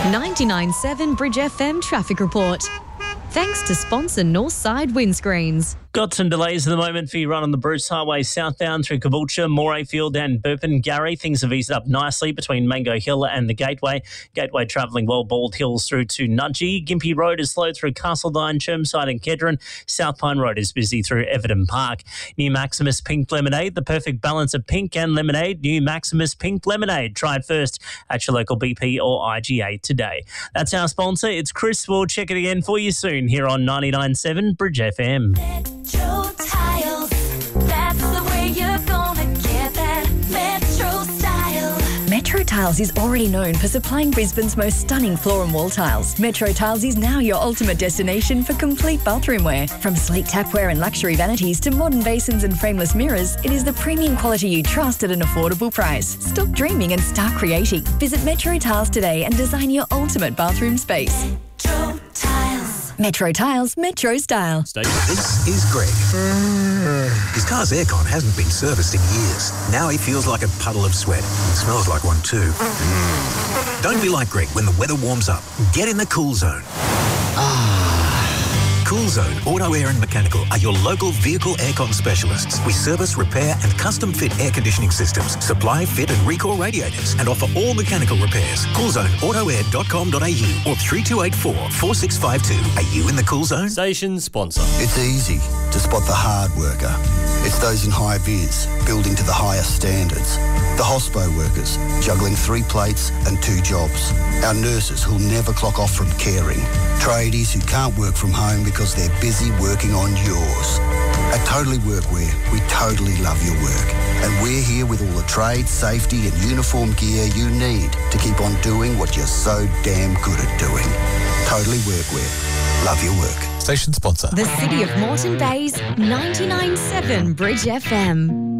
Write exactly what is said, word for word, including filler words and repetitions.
ninety-nine point seven Bridge F M traffic report. Thanks to sponsor Northside Windscreens. Got some delays at the moment for your run on the Bruce Highway southbound through Caboolture, Morayfield and Burpengary. Things have eased up nicely between Mango Hill and the Gateway. Gateway travelling well, Bald Hills through to Nudgee. Gympie Road is slow through Castledine, Chermside and Kedron. South Pine Road is busy through Everton Park. New Maximus Pink Lemonade, the perfect balance of pink and lemonade. New Maximus Pink Lemonade. Try it first at your local B P or I G A today. That's our sponsor. It's Chris. We'll check it again for you soon here on ninety-nine point seven Bridge F M. Metro Tiles, that's the way you're gonna get that Metro style. Metro Tiles is already known for supplying Brisbane's most stunning floor and wall tiles. Metro Tiles is now your ultimate destination for complete bathroom wear. From sleek tapware and luxury vanities to modern basins and frameless mirrors, it is the premium quality you trust at an affordable price. Stop dreaming and start creating. Visit Metro Tiles today and design your ultimate bathroom space. Metro Tiles. Metro Tiles, Metro style. This is Greg. His car's aircon hasn't been serviced in years. Now he feels like a puddle of sweat. It smells like one too. Don't be like Greg when the weather warms up. Get in the Cool Zone. Cool Zone Auto Air and Mechanical are your local vehicle aircon specialists. We service, repair and custom fit air conditioning systems, supply, fit and recall radiators and offer all mechanical repairs. cool zone auto air dot com dot a u or three two eight four, four six five two. Are you in the Cool Zone? Station sponsor. It's easy to spot the hard worker. It's those in high vis, building to the highest standards. The hospo workers, juggling three plates and two jobs. Our nurses who'll never clock off from caring. Tradies who can't work from home because they're busy working on yours. At Totally Workwear, we totally love your work. And we're here with all the trade, safety and uniform gear you need to keep on doing what you're so damn good at doing. Totally Workwear. Love your work. Station sponsor. The City of Moreton Bay's ninety-nine point seven Bridge F M.